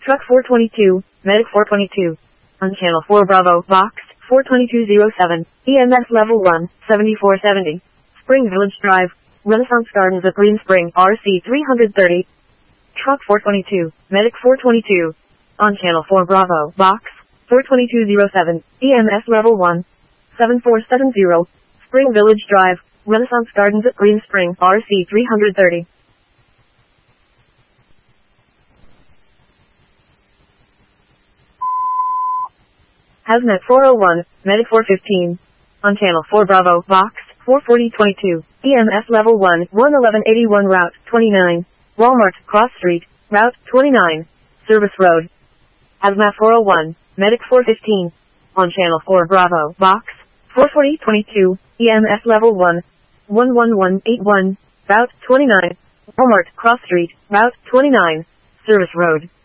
Truck 422, Medic 422. On Channel 4 Bravo, Box 42207, EMS Level 1, 7470. Spring Village Drive, Renaissance Gardens at Green Spring, RC 330. Truck 422, Medic 422. On Channel 4 Bravo, Box 42207, EMS Level 1, 7470. Spring Village Drive, Renaissance Gardens at Green Spring, RC 330. Hazmat 401, Medic 415. On Channel 4 Bravo, Box 44022, EMS Level 1, 11181 Route 29. Walmart, Cross Street, Route 29. Service Road. Hazmat 401, Medic 415. On Channel 4 Bravo, Box 44022, EMS Level 1, 11181, Route 29. Walmart, Cross Street, Route 29. Service Road.